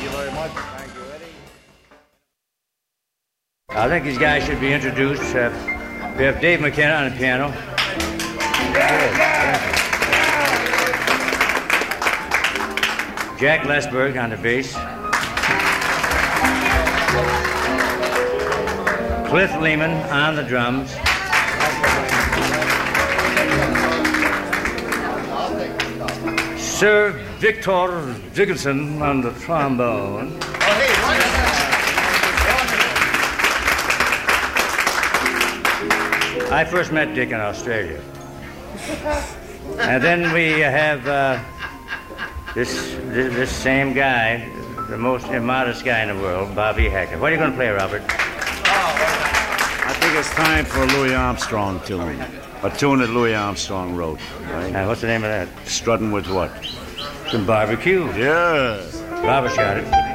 Thank you very much. Thank you, Eddie. I think these guys should be introduced. We have Dave McKenna on the piano. Jack Lesberg on the bass. Cliff Lehman on the drums. Sir Victor Dickinson on the trombone. I first met Dick in Australia. And then we have this same guy, the most immodest guy in the world, Bobby Hackett. What are you going to play, Robert? I think it's time for a Louis Armstrong tune. A tune that Louis Armstrong wrote. Right? What's the name of that? Strutting with what? Some barbecue. Yeah. Robert's got it.